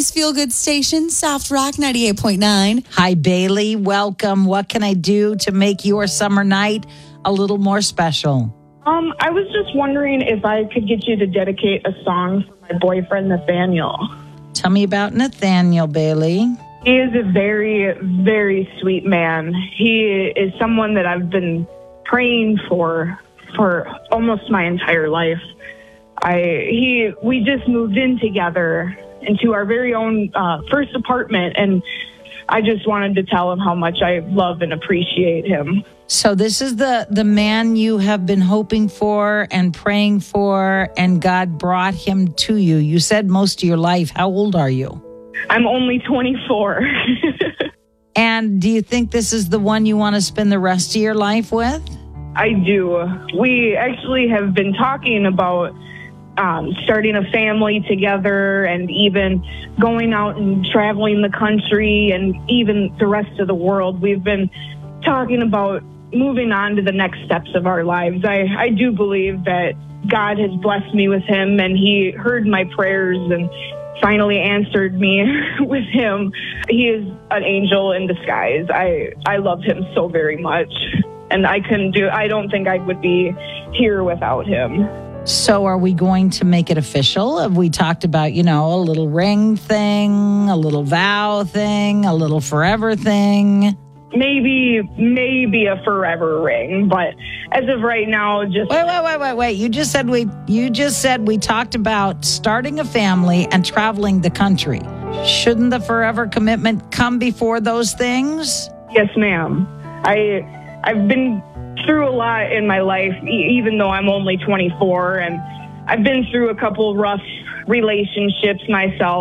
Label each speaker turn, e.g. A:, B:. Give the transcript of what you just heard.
A: Philly's feel-good station, Soft Rock 98.9.
B: Hi, Bailey. Welcome. What can I do to make your summer night a little more special?
C: I was just wondering if I could get you to dedicate a song for my boyfriend, Nathaniel.
B: Tell me about Nathaniel, Bailey.
C: He is a very, very sweet man. He is someone that I've been praying for almost my entire life. We just moved in together into our very own first apartment, and I just wanted to tell him how much I love and appreciate him.
B: So this is the man you have been hoping for and praying for, and God brought him to you. You said most of your life. How old are you?
C: I'm only 24.
B: And do you think this is the one you want to spend the rest of your life with?
C: I do. We actually have been talking about starting a family together and even going out and traveling the country and even the rest of the world. We've been talking about moving on to the next steps of our lives. I do believe that God has blessed me with him, and he heard my prayers and finally answered me with him. He is an angel in disguise. I love him so very much, and I don't think I would be here without him.
B: So are we going to make it official? Have we talked about, a little ring thing, a little vow thing, a little forever thing?
C: Maybe a forever ring, but as of right now, just
B: wait. You just said we talked about starting a family and traveling the country. Shouldn't the forever commitment come before those things?
C: Yes, ma'am. I've been through a lot in my life, even though I'm only 24, and I've been through a couple rough relationships myself.